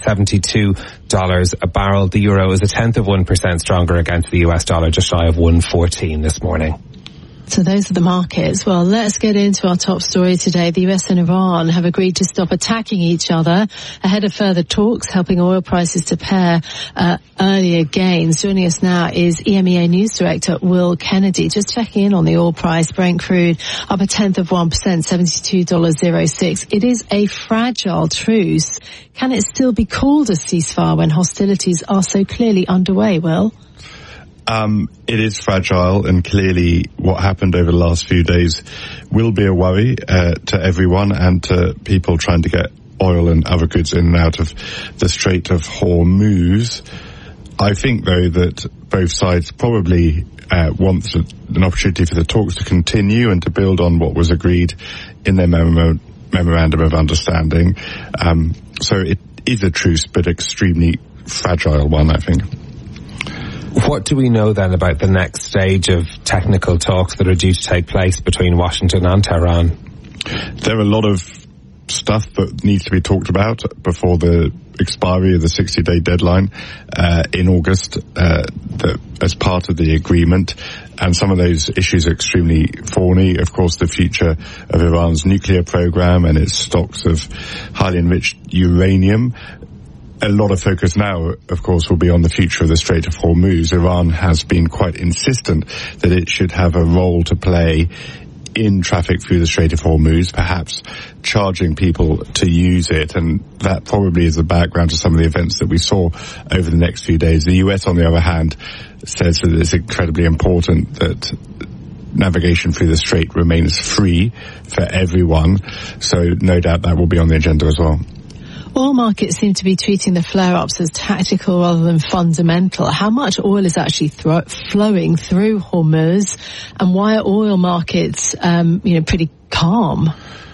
$72 a barrel. The euro is 0.1% stronger against the US dollar, just shy of 114 this morning. So those are the markets. Well, let's get into our top story today. The US and Iran have agreed to stop attacking each other ahead of further talks, helping oil prices to pair earlier gains. Joining us now is EMEA News Director Will Kennedy. Just checking in on the oil price. Brent crude up 0.1%, $72.06. It is a fragile truce. Can it still be called a ceasefire when hostilities are so clearly underway, Will? It is fragile, and clearly what happened over the last few days will be a worry to everyone and to people trying to get oil and other goods in and out of the Strait of Hormuz. I think, though, that both sides probably want an opportunity for the talks to continue and to build on what was agreed in their memorandum of understanding. So it is a truce, but extremely fragile one, I think. What do we know then about the next stage of technical talks that are due to take place between Washington and Tehran? There are a lot of stuff that needs to be talked about before the expiry of the 60-day deadline in August as part of the agreement. And some of those issues are extremely thorny. Of course, the future of Iran's nuclear program and its stocks of highly enriched uranium. A lot of focus now, of course, will be on the future of the Strait of Hormuz. Iran has been quite insistent that it should have a role to play in traffic through the Strait of Hormuz, perhaps charging people to use it, and that probably is the background to some of the events that we saw over the next few days. The US, on the other hand, says that it's incredibly important that navigation through the strait remains free for everyone, so no doubt that will be on the agenda as well. Oil markets seem to be treating the flare-ups as tactical rather than fundamental. How much oil is actually flowing through Hormuz, and why are oil markets, pretty calm?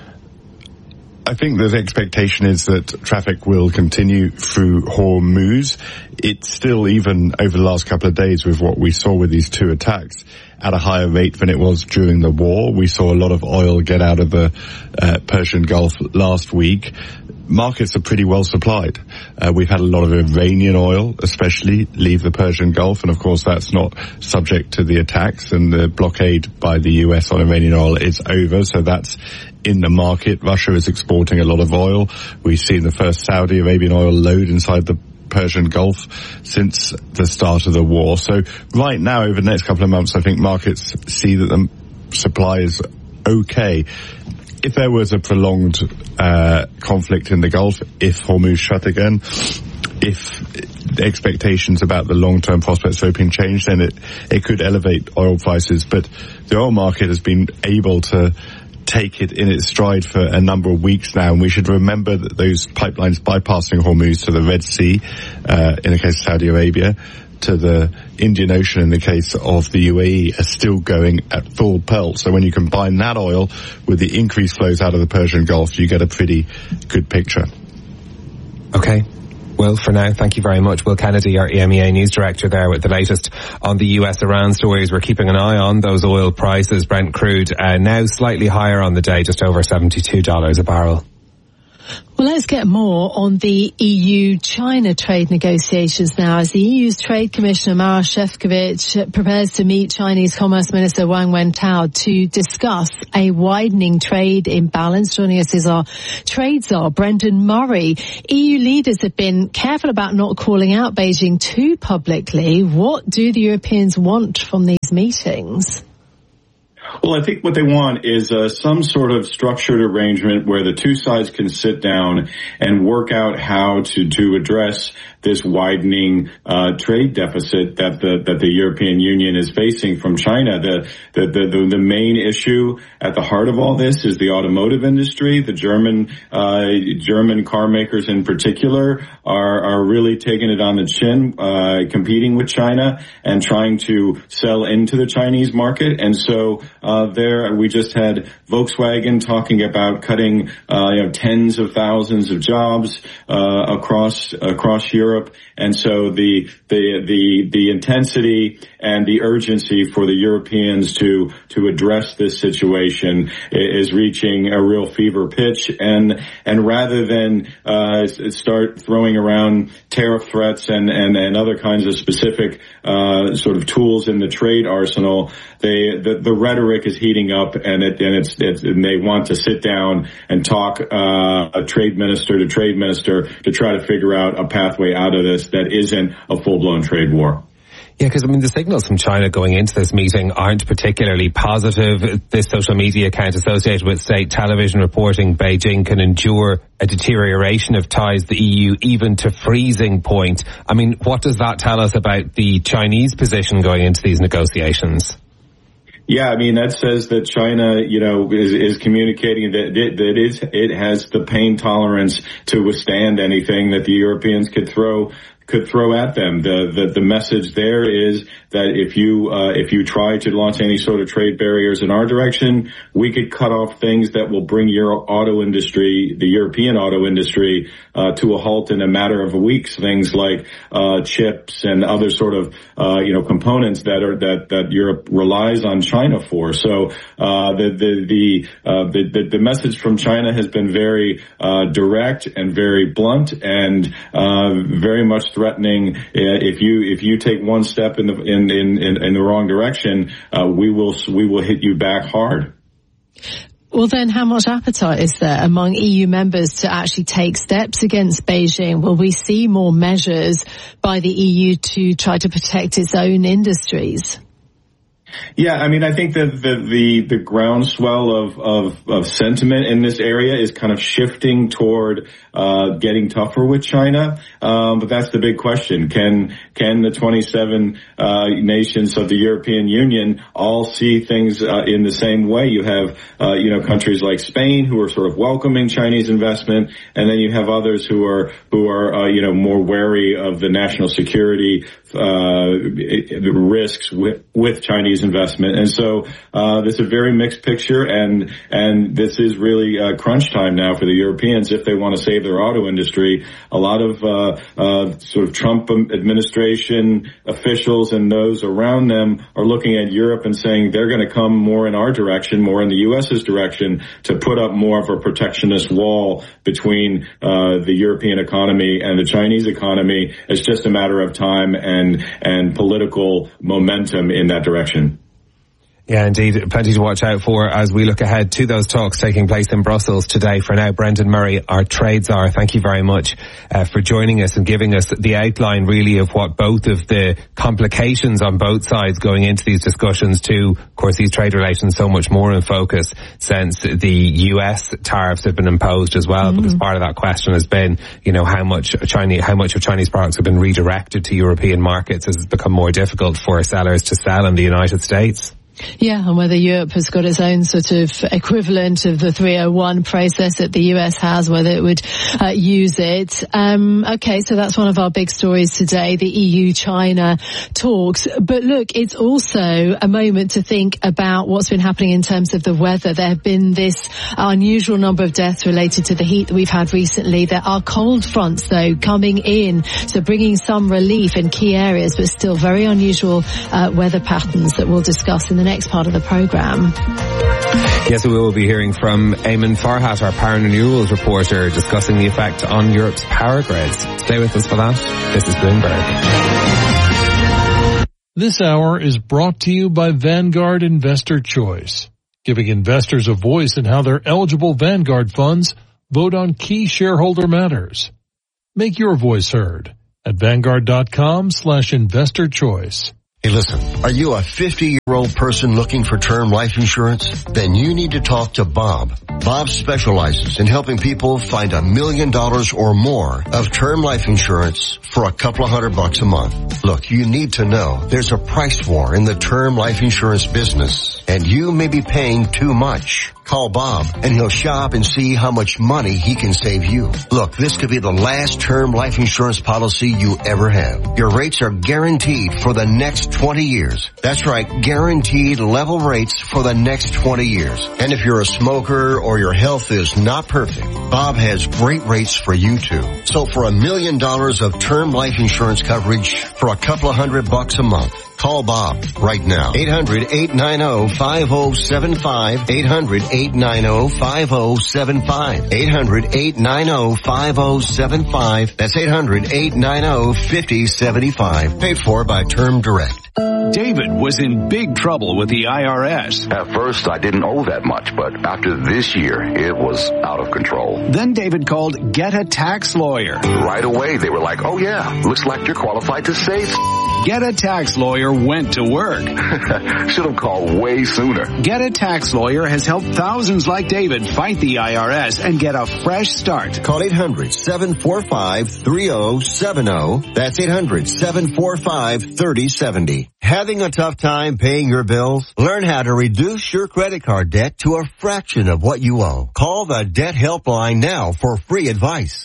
I think the expectation is that traffic will continue through Hormuz. It's still, even over the last couple of days with what we saw with these 2 attacks, at a higher rate than it was during the war. We saw a lot of oil get out of the Persian Gulf last week. Markets are pretty well supplied. We've had a lot of Iranian oil, especially, leave the Persian Gulf, and of course that's not subject to the attacks, and the blockade by the US on Iranian oil is over, so that's in the market. Russia is exporting a lot of oil. We've seen the first Saudi Arabian oil load inside the Persian Gulf since the start of the war. So right now, over the next couple of months, I think markets see that the supply is okay. if there was a prolonged conflict in the Gulf, if Hormuz shut again, if the expectations about the long-term prospects for opening change, then it could elevate oil prices. But the oil market has been able to take it in its stride for a number of weeks now, and we should remember that those pipelines bypassing Hormuz to the Red Sea, in the case of Saudi Arabia, to the Indian Ocean in the case of the UAE, are still going at full pelt. So when you combine that oil with the increased flows out of the Persian Gulf, you get a pretty good picture. Okay. Will, for now, thank you very much. Will Kennedy, our EMEA News Director there with the latest on the US-Iran stories. We're keeping an eye on those oil prices. Brent crude now slightly higher on the day, just over $72 a barrel. Well, let's get more on the EU-China trade negotiations now, as the EU's Trade Commissioner Maroš Šefčovič prepares to meet Chinese Commerce Minister Wang Wentao to discuss a widening trade imbalance. Joining us is our trade czar, Brendan Murray. EU leaders have been careful about not calling out Beijing too publicly. What do the Europeans want from these meetings? Well, I think what they want is some sort of structured arrangement where the two sides can sit down and work out how to address this widening trade deficit that the European Union is facing from China. The main issue at the heart of all this is the automotive industry. The German car makers in particular are really taking it on the chin, competing with China and trying to sell into the Chinese market. And so there we just had Volkswagen talking about cutting tens of thousands of jobs across Europe. And so the intensity and the urgency for the Europeans to address this situation is reaching a real fever pitch. And rather than start throwing around tariff threats and other kinds of specific sort of tools in the trade arsenal, the rhetoric is heating up, and they want to sit down and talk trade minister to trade minister to try to figure out a pathway out of this that isn't a full-blown trade war. Yeah, because, I mean, the signals from China going into this meeting aren't particularly positive. This social media account associated with state television reporting Beijing can endure a deterioration of ties the EU even to freezing point. I mean, what does that tell us about the Chinese position going into these negotiations? Yeah, I mean, that says that China, is communicating that it has the pain tolerance to withstand anything that the Europeans could throw at them. The message there is that if you try to launch any sort of trade barriers in our direction, we could cut off things that will bring your auto industry, the European auto industry, to a halt in a matter of weeks. Things like chips and other sort of components that Europe relies on China for. So the message from China has been very direct and very blunt and very much threatening. If you take one step in the wrong direction, we will hit you back hard. Well, then, how much appetite is there among EU members to actually take steps against Beijing? Will we see more measures by the EU to try to protect its own industries? Yeah, I mean, I think that the groundswell of sentiment in this area is kind of shifting toward getting tougher with China. But that's the big question. Can the 27 nations of the European Union all see things in the same way? You have countries like Spain who are sort of welcoming Chinese investment, and then you have others who are more wary of the national security the risks with Chinese investment. And so this is a very mixed picture, and this is really crunch time now for the Europeans if they want to save their auto industry. A lot of sort of Trump administration officials and those around them are looking at Europe and saying they're going to come more in our direction, more in the U.S.'s direction, to put up more of a protectionist wall between the European economy and the Chinese economy. It's just a matter of time and political momentum in that direction. Yeah, indeed. Plenty to watch out for as we look ahead to those talks taking place in Brussels today. For now, Brendan Murray, our trade czar, thank you very much for joining us and giving us the outline really of what both of the complications on both sides going into these discussions to, of course, these trade relations so much more in focus since the US tariffs have been imposed as well. Because part of that question has been, you know, how much of Chinese products have been redirected to European markets as it's become more difficult for sellers to sell in the United States. Yeah, and whether Europe has got its own sort of equivalent of the 301 process that the US has, whether it would use it. Okay, so that's one of our big stories today, the EU-China talks. But look, it's also a moment to think about what's been happening in terms of the weather. There have been this unusual number of deaths related to the heat that we've had recently. There are cold fronts, though, coming in, so bringing some relief in key areas, but still very unusual weather patterns that we'll discuss in the next part of the programme. Yes, we will be hearing from Eamon Farhat, our power and renewables reporter, discussing the effect on Europe's power grids. Stay with us for that. This is Bloomberg. This hour is brought to you by Vanguard Investor Choice, giving investors a voice in how their eligible Vanguard funds vote on key shareholder matters. Make your voice heard at Vanguard.com/investor choice. Hey, listen, are you a 50-year-old person looking for term life insurance? Then you need to talk to Bob. Bob specializes in helping people find $1 million or more of term life insurance for a couple of $100 a month. Look, you need to know there's a price war in the term life insurance business, and you may be paying too much. Call Bob, and he'll shop and see how much money he can save you. Look, this could be the last term life insurance policy you ever have. Your rates are guaranteed for the next 20 years. That's right, guaranteed level rates for the next 20 years. And if you're a smoker or your health is not perfect, Bob has great rates for you too. So for $1 million of term life insurance coverage for a couple of $100 a month, call Bob right now. 800-890-5075. 800-890-5075. 800-890-5075. That's 800-890-5075. Paid for by Term Direct. David was in big trouble with the IRS. At first, I didn't owe that much, but after this year, it was out of control. Then David called Get a Tax Lawyer. Right away, they were like, oh yeah, looks like you're qualified to save. Get a Tax Lawyer went to work. Should have called way sooner. Get a Tax Lawyer has helped thousands like David fight the IRS and get a fresh start. Call 800-745-3070. That's 800-745-3070. Having a tough time paying your bills? Learn how to reduce your credit card debt to a fraction of what you owe. Call the Debt Helpline now for free advice.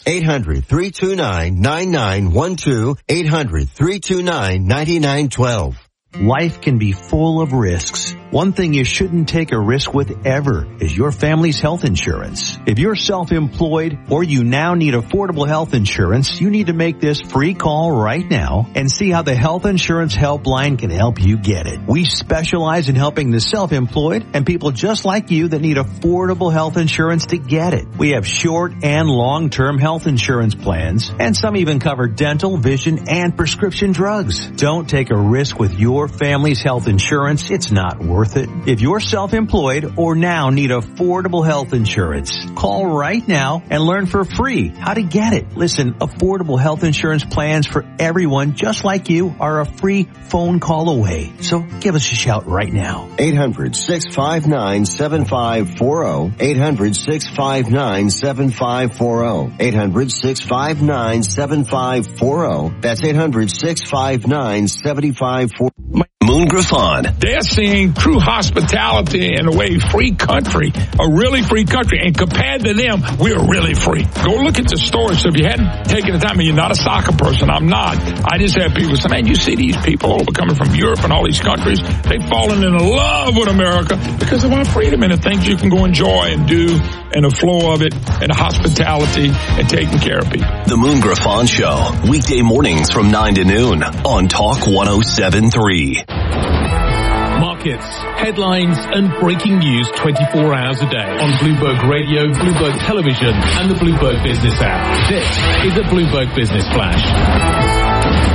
800-329-9912. 800-329-9912. Life can be full of risks. One thing you shouldn't take a risk with ever is your family's health insurance. If you're self-employed or you now need affordable health insurance, you need to make this free call right now and see how the Health Insurance Helpline can help you get it. We specialize in helping the self-employed and people just like you that need affordable health insurance to get it. We have short and long-term health insurance plans, and some even cover dental, vision, and prescription drugs. Don't take a risk with your family's health insurance. It's not worth it. If you're self-employed or now need affordable health insurance, call right now and learn for free how to get it. Listen, affordable health insurance plans for everyone just like you are a free phone call away. So give us a shout right now. 800-659-7540. 800-659-7540. 800-659-7540. That's 800-659-7540. Moon Griffon. They're seeing true hospitality in a way, free country, a really free country. And compared to them, we're really free. Go look at the stores. So if you hadn't taken the time, and you're not a soccer person, I'm not. I just have people say, man, you see these people coming from Europe and all these countries. They've fallen in love with America because of our freedom and the things you can go enjoy and do and the flow of it and the hospitality and taking care of people. The Moon Griffon Show, weekday mornings from 9 to noon on Talk 107.3. Markets, headlines and breaking news 24 hours a day on Bloomberg Radio, Bloomberg Television and the Bloomberg Business app. This is the Bloomberg Business Flash.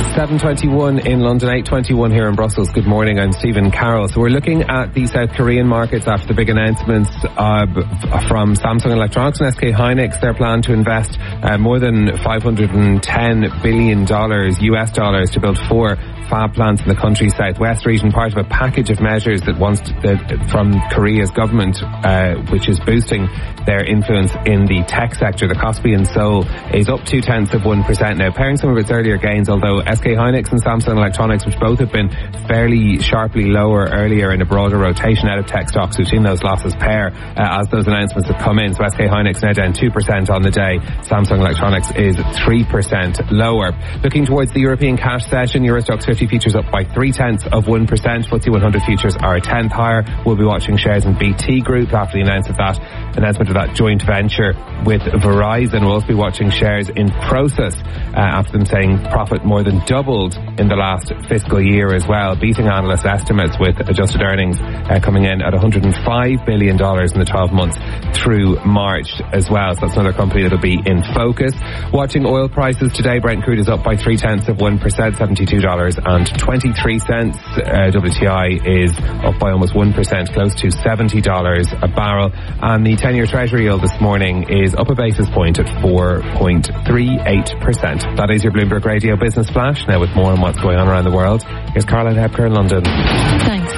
7:21 in London, 8:21 here in Brussels. Good morning, I'm Stephen Carroll. So we're looking at the South Korean markets after the big announcements from Samsung Electronics and SK Hynix. Their plan to invest more than $510 billion US dollars to build 4 fab plants in the country's southwest region, part of a package of measures that from Korea's government, which is boosting their influence in the tech sector. The Kospi in Seoul is up 0.2% now, pairing some of its earlier gains, although SK Hynix and Samsung Electronics, which both have been fairly sharply lower earlier in a broader rotation out of tech stocks, we've seen those losses pair as those announcements have come in. So SK Hynix now down 2% on the day. Samsung Electronics is 3% lower. Looking towards the European cash session, Euro Stoxx 50 futures up by 0.3%. FTSE 100 futures are a tenth higher. We'll be watching shares in BT Group after the announcement of that joint venture with Verizon. We'll also be watching shares in Prosus after them saying profit more than doubled in the last fiscal year as well, beating analyst estimates with adjusted earnings coming in at $105 billion in the 12 months through March as well. So that's another company that'll be in focus. Watching oil prices today, Brent crude is up by 0.3%, $72.23. WTI is up by almost 1%, close to $70 a barrel. And the 10-year Treasury yield this morning is up a basis point at 4.38%. That is your Bloomberg Radio Business Flash. Now with more on what's going on around the world, here's Caroline Hepker in London. Thanks.